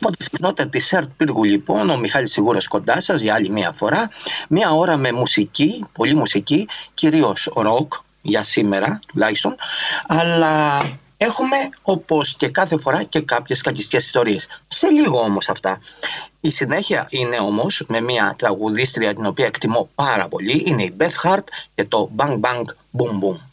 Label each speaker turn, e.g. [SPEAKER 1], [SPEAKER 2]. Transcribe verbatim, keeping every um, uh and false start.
[SPEAKER 1] Από τη συχνότητα της ΕΡΤ Πύργου, λοιπόν, ο Μιχάλης Σιγούρας κοντά σας για άλλη μία φορά. Μία ώρα με μουσική, πολύ μουσική, κυρίως ροκ, για σήμερα τουλάχιστον, αλλά έχουμε όπως και κάθε φορά και κάποιες κακιστικές ιστορίες. Σε λίγο όμως αυτά. Η συνέχεια είναι όμως με μια τραγουδίστρια την οποία εκτιμώ πάρα πολύ, είναι η Beth Hart και το Bang Bang Boom Boom.